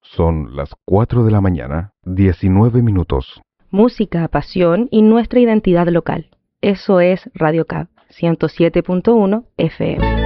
Son las 4 de la mañana, 19 minutos. Música, pasión y nuestra identidad local. Eso es Radio CAB 107.1 FM.